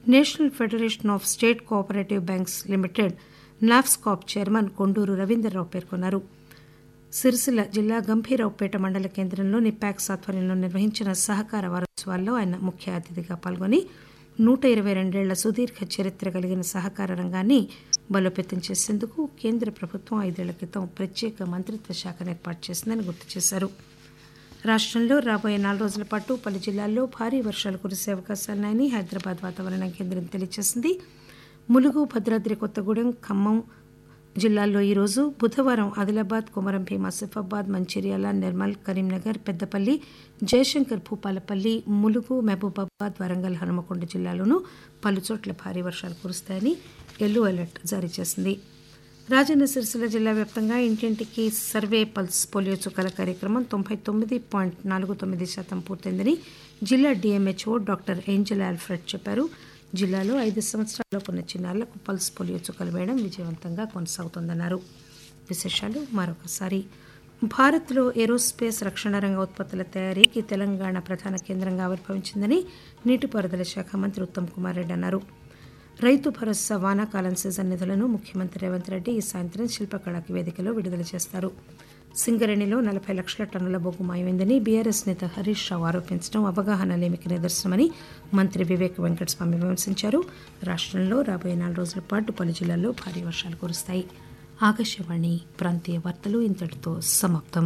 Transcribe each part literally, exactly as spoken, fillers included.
National federation of state cooperative banks limited NAFSCOB chairman Konduru Ravinder Rao పేర్కొన్నారు. సిరిసిల్ల జిల్లా గంభీరావుపేట మండల కేంద్రంలోని ప్యాక్స్ ఆధ్వర్యంలో నిర్వహించిన సహకార వారోత్సవాల్లో ఆయన ముఖ్య అతిథిగా పాల్గొని నూట ఇరవై రెండేళ్ల సుదీర్ఘ చరిత్ర కలిగిన సహకార రంగాన్ని బలోపేతం చేసేందుకు కేంద్ర ప్రభుత్వం ఐదేళ్ల క్రితం ప్రత్యేక మంత్రిత్వ శాఖను ఏర్పాటు చేసిందని గుర్తు చేశారు. రాష్టంలో రాబోయే నాలుగు రోజుల పాటు పలు జిల్లాల్లో భారీ వర్షాలు కురిసే అవకాశాలున్నాయని హైదరాబాద్ వాతావరణ కేంద్రం తెలియజేసింది. ములుగు, భద్రాద్రి కొత్తగూడెం, ఖమ్మం జిల్లాల్లో ఈరోజు, బుధవారం ఆదిలాబాద్, కొమరం భీం, ఆసిఫాబాద్, మంచిర్యాల, నిర్మల్, కరీంనగర్, పెద్దపల్లి, జయశంకర్, భూపాలపల్లి, ములుగు, మహబూబాబాద్, వరంగల్, హనుమకొండ జిల్లాలోనూ పలుచోట్ల భారీ వర్షాలు కురుస్తాయని ఎల్లో అలర్ట్ జారీ చేసింది. రాజన్న సిరిసిల్ల జిల్లా వ్యాప్తంగా ఇంటింటికి సర్వే పల్స్ పోలియో చుక్కల కార్యక్రమం తొంభై తొమ్మిది పాయింట్ నాలుగు తొమ్మిది శాతం పూర్తయిందని జిల్లా డిఎంహెచ్ఓ డాక్టర్ ఏంజెలా ఆల్ఫ్రెడ్ చెప్పారు. జిల్లాలో ఐదు సంవత్సరాల్లోపు ఉన్న చిన్నారులకు పల్స్ పోలియో చుక్కలు వేయడం విజయవంతంగా కొనసాగుతోందన్నారు. విశేషాలు మరొకసారి. భారత్లో ఏరోస్పేస్ రక్షణ రంగ ఉత్పత్తుల తయారీకి తెలంగాణ ప్రధాన కేంద్రంగా ఆవిర్భవించిందని నీటిపారుదల శాఖ మంత్రి ఉత్తమ్ కుమార్ రెడ్డి అన్నారు. రైతు భరోసా వానాకాలం సీజన్ నిధులను ముఖ్యమంత్రి రేవంత్ రెడ్డి ఈ సాయంత్రం శిల్పకళాకి వేదికలో విడుదల చేస్తారు. సింగరేణిలో నలభై లక్షల టన్నుల బొగ్గు మాయమైందని బీఆర్ఎస్ నేత హరీష్ రావు ఆరోపించడం అవగాహన లేమికి నిదర్శనమని మంత్రి వివేక్ వెంకటస్వామి విమర్శించారు. రాష్టంలో రాబోయే నాలుగు రోజుల పాటు పలు జిల్లాల్లో భారీ వర్షాలు కురుస్తాయి. ఆకాశవాణి ప్రాంతీయ వార్తలు ఇంతటితో సమాప్తం.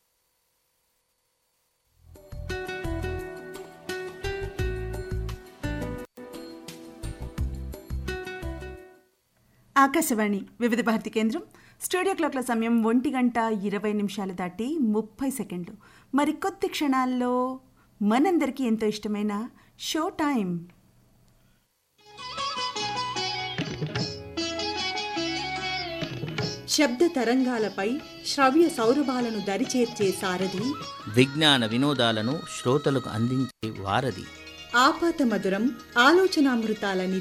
ఆకాశవాణి వివిధ భారతి కేంద్రం. స్టూడియో క్లాక్ల సమయం ఒంటి గంట ఇరవై నిమిషాలు దాటి ముప్పై సెకండ్లు. మరి కొద్ది క్షణాల్లో మనందరికీ ఎంతో ఇష్టమైన షో టైం. శబ్ద తరంగాలపై శ్రవ్య సౌరభాలను దరిచేర్చే సారథి, విజ్ఞాన వినోదాలను శ్రోతలకు అందించే వారధి, ఆపాత మధురం ఆలోచనామృతాల నిధి.